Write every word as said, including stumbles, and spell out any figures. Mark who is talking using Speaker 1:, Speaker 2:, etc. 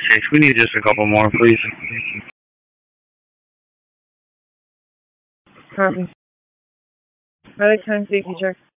Speaker 1: six. We need just a couple more, please.
Speaker 2: Copy. Medic time safety check.